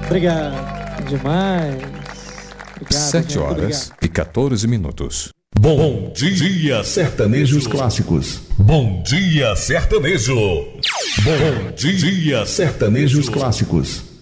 Obrigado demais. Obrigado, 7 horas e 14 minutos. Bom dia, Sertanejos clássicos. Bom dia, sertanejo. Bom dia, Sertanejos clássicos.